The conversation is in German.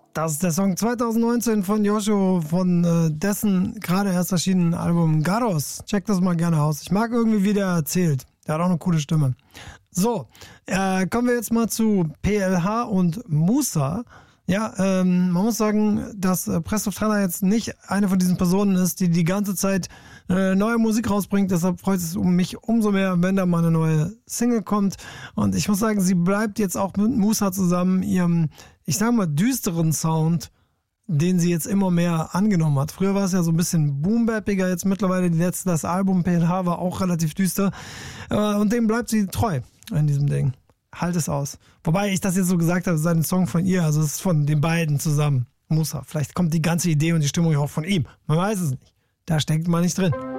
Das ist der Song 2019 von Joshua von dessen gerade erst erschienenen Album Garros. Check das mal gerne aus. Ich mag irgendwie, wie der erzählt. Der hat auch eine coole Stimme. So, kommen wir jetzt mal zu PLH und Musa. Ja, man muss sagen, dass Press Trenner jetzt nicht eine von diesen Personen ist, die die ganze Zeit neue Musik rausbringt. Deshalb freut es mich umso mehr, wenn da mal eine neue Single kommt. Und ich muss sagen, sie bleibt jetzt auch mit Musa zusammen ihrem, ich sag mal, düsteren Sound, den sie jetzt immer mehr angenommen hat. Früher war es ja so ein bisschen boom-bappiger, jetzt mittlerweile das Album PLH war auch relativ düster. Und dem bleibt sie treu in diesem Ding. Halt es aus. Wobei ich das jetzt so gesagt habe, es ist ein Song von ihr, also es ist von den beiden zusammen. Musa. Vielleicht kommt die ganze Idee und die Stimmung auch von ihm. Man weiß es nicht. Da steckt man nicht drin.